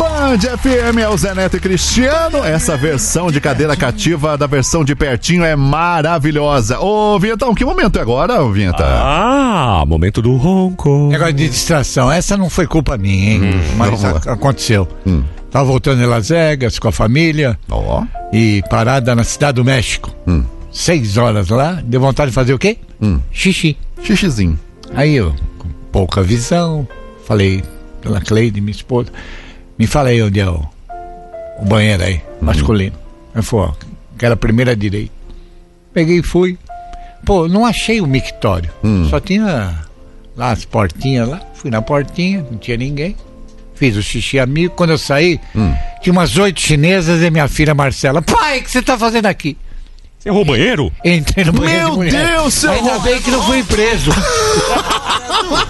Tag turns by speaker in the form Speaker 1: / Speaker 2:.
Speaker 1: Band FM é o Zé Neto e Cristiano. Essa versão de cadeira cativa da versão de pertinho é maravilhosa. Ô, Vinhetão, que momento é agora, Vinheta?
Speaker 2: Momento do ronco.
Speaker 3: Negócio de distração. Essa não foi culpa minha, hein? Mas aconteceu. Tava voltando em Las Vegas com a família. E parada na Cidade do México. 6 horas lá, deu vontade de fazer o quê? Xixi.
Speaker 1: Xixizinho.
Speaker 3: Aí eu, com pouca visão, falei, dona Cleide, minha esposa, me fala aí onde é o banheiro aí, masculino. Aí falou, ó, que era a primeira direita. Peguei e fui. Pô, não achei o mictório. Só tinha lá as portinhas lá. Fui na portinha, não tinha ninguém. Fiz o xixi amigo. Quando eu saí, tinha umas 8 chinesas e minha filha Marcela. Pai, o que você tá fazendo aqui?
Speaker 2: Você errou o banheiro?
Speaker 3: Entrei no banheiro de mulher.
Speaker 1: Meu Deus, seu
Speaker 3: Ainda bem que não fui preso.